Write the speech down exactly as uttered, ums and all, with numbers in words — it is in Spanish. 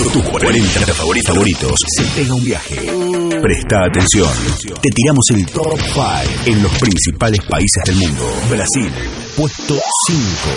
tus cuarenta favoritos, favoritos, se pega un viaje. Presta atención. Te tiramos el top cinco en los principales países del mundo. Brasil, puesto cinco.